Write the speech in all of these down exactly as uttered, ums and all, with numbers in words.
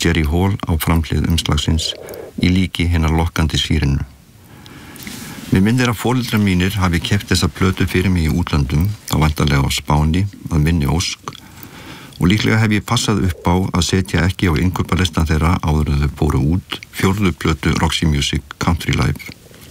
Jerry Hall á framhlið umslagsins í líki hinnar lokkandi sírenu. Mér minnir að foreldrar mínir hafi keypt þessa plötu fyrir mig í útlöndum, þá væntanlega á Spáni, að minni ósk, og líklega hef ég passað upp á að setja ekki á innkaupalistan þeirra áður en þau fóru út fjórðu plötu Roxy Music Country Live.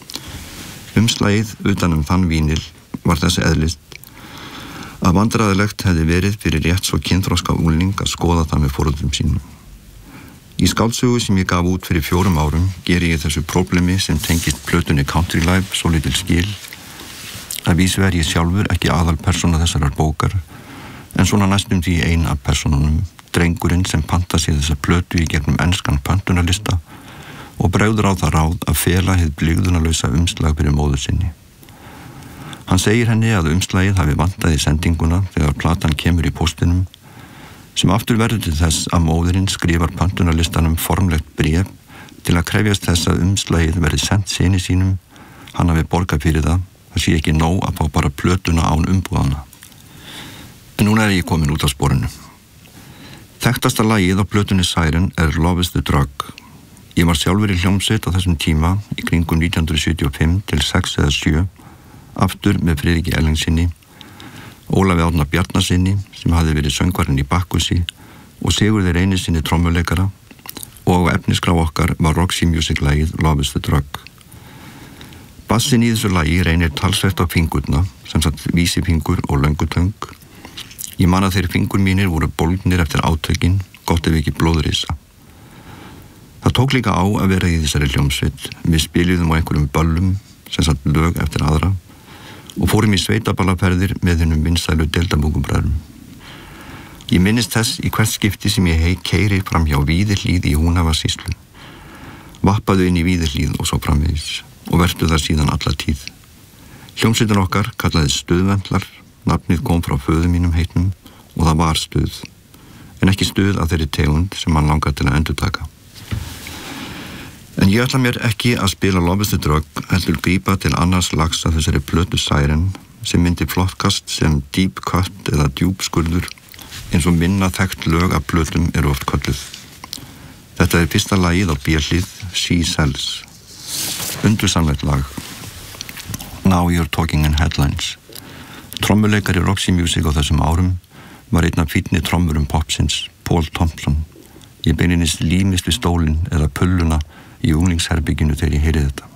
Umslagið utan um þann vínil var þessi eðlist að vandræðilegt hefði verið fyrir rétt svo kynþroska ungling að skoða það með foreldrum sínum. Í skáldsögu sem ég gaf út fyrir fjórum árum geri ég þessu problemi sem tengist plötunni Country Live svo lítil skil. Að vísu er ég sjálfur ekki aðal persóna þessarar bókar, en svona næstum því ein af persónunum, drengurinn sem panta sér þessa plötu í gegnum enskan pöntunarlista og bregður á það ráð að fela hið blygðunarlausa umslag fyrir móður sinni. Hann segir henni að umslagið hafi vantað í sendinguna þegar platan kemur í póstinum, sem aftur verður til þess að móðurinn skrifar pöntunarlistanum formlegt bréf til að krefjast þess að umslagið verði sendt syni sínum, hann hafi borgað fyrir það, það sé ekki nóg að fá bara plötuna án umbúðana. En núna er ég komin út af sporinu. Þekktasta lagið á plötunni Siren er Love is the Drug. Ég var sjálfur í hljómsveit á þessum tíma í kringum nítján hundruð sjötíu og fimm til sex eða sjö, aftur með Friðriki Erlingssyni, Ólafi Árna Bjarnasyni sem hafði verið söngvarinn í Bakkusi og Sigurði Reynissyni trommuleikara, og á efniskrá okkar var Roxy Music lagið Love is the Drug. Bassin í þessu lagi reynir talsvert á fingurna, sem sagt vísifingur og löngutöng. Ég man að þeir fingur mínir voru bólgnir eftir átökin, gott ef ekki blóðrisa. Það tók líka á að vera í þessari hljómsveit. Við spiliðum á einhverjum böllum, sem sagt lög eftir aðra, og fórum í sveitaballaferðir með hennum vinsælu deildabungubræðrum. Ég minnist þess í hvert skipti sem ég hei keiri fram hjá Víðirhlíð í Húnavatnssýslu. Vappaðu inn í Víðirhlíð og svo framvegis, og vertu þar síðan alla tíð. Hljómsveitin okkar kallaði Stuðvendlar, nafnið kom frá föður mínum heitnum, og það var stuð, en ekki stuð af þeirri tegund sem hann langar til að endurtaka. En ég ætla mér ekki að spila Love is the Drug, heldur grípa til annars lags af þessari plötu Siren sem myndi flottkast sem deep cut eða djúpskurður, eins og minna þekkt lög af plötum eru oft kölluð. Þetta er fyrsta lagið á B-hlið, She Sells. Undursamlegt lag. Now You're Talking in Headlines. Trommuleikari Roxy Music á þessum árum var einn af fínni trommurum popsins, Paul Thompson. Ég beinlínis límist við stólinn eða pulluna í unglingsherbygginu þegar ég heyrði þetta.